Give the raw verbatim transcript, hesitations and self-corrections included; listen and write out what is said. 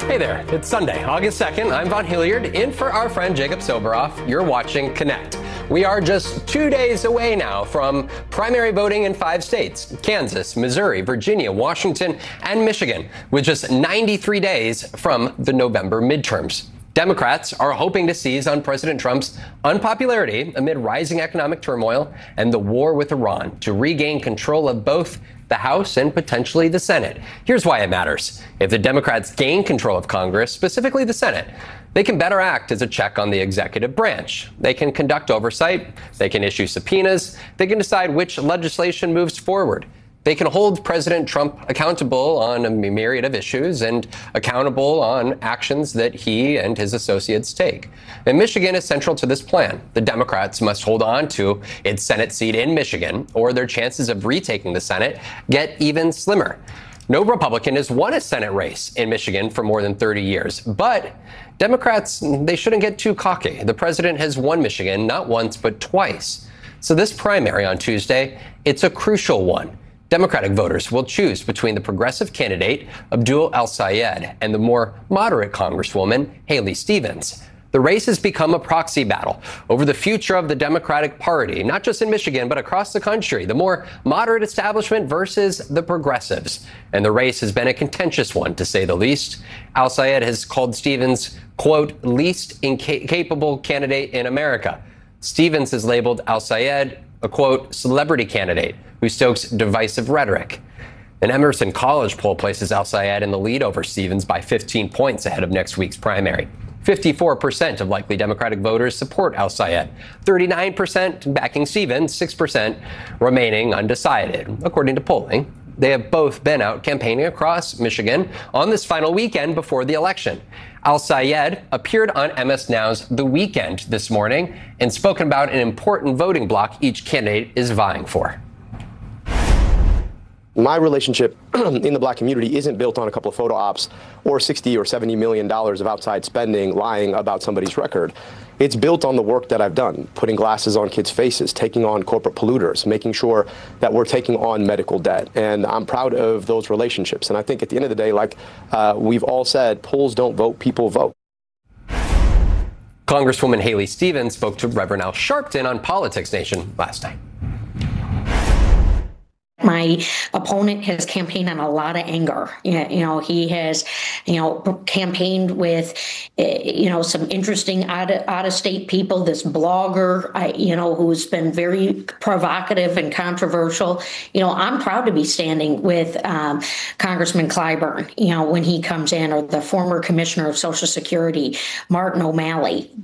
Hey there, it's Sunday, August second. I'm Von Hilliard, in for our friend Jacob Soboroff. You're watching Connect. We are just two days away now from primary voting in five states: Kansas, Missouri, Virginia, Washington, and Michigan, with just ninety-three days from the November midterms. Democrats are hoping to seize on President Trump's unpopularity amid rising economic turmoil and the war with Iran to regain control of both the House and potentially the Senate. Here's why it matters. If the Democrats gain control of Congress, specifically the Senate, they can better act as a check on the executive branch. They can conduct oversight. They can issue subpoenas. They can decide which legislation moves forward. They can hold President Trump accountable on a myriad of issues and accountable on actions that he and his associates take. And Michigan is central to this plan. The Democrats must hold on to its Senate seat in Michigan, or their chances of retaking the Senate get even slimmer. No Republican has won a Senate race in Michigan for more than thirty years. But Democrats, they shouldn't get too cocky. The president has won Michigan not once, but twice. So this primary on Tuesday, it's a crucial one. Democratic voters will choose between the progressive candidate, Abdul El-Sayed, and the more moderate Congresswoman, Haley Stevens. The race has become a proxy battle over the future of the Democratic Party, not just in Michigan, but across the country. The more moderate establishment versus the progressives. And the race has been a contentious one, to say the least. El-Sayed has called Stevens, quote, least incapable candidate in America. Stevens has labeled El-Sayed a, quote, celebrity candidate who stokes divisive rhetoric. An Emerson College poll places El-Sayed in the lead over Stevens by fifteen points ahead of next week's primary. fifty-four percent of likely Democratic voters support El-Sayed, thirty-nine percent backing Stevens, six percent remaining undecided, according to polling. They have both been out campaigning across Michigan on this final weekend before the election. El-Sayed appeared on M S Now's The Weekend this morning and spoken about an important voting bloc each candidate is vying for. My relationship in the black community isn't built on a couple of photo ops or sixty or seventy million dollars of outside spending lying about somebody's record. It's built on the work that I've done, putting glasses on kids' faces, taking on corporate polluters, making sure that we're taking on medical debt. And I'm proud of those relationships. And I think at the end of the day, like uh, we've all said, polls don't vote, people vote. Congresswoman Haley Stevens spoke to Reverend Al Sharpton on Politics Nation last night. My opponent has campaigned on a lot of anger. You know, he has, you know, campaigned with, you know, some interesting out of, out of state people. This blogger, I, you know, who's been very provocative and controversial. You know, I'm proud to be standing with um, Congressman Clyburn, you know, when he comes in, or the former commissioner of Social Security, Martin O'Malley.